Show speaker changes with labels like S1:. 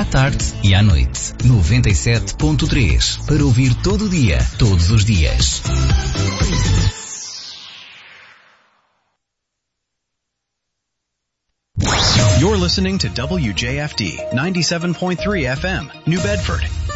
S1: tarde e à noite. 97.3 para ouvir todo dia, todos os dias.
S2: You're listening to WJFD 97.3 FM, New Bedford.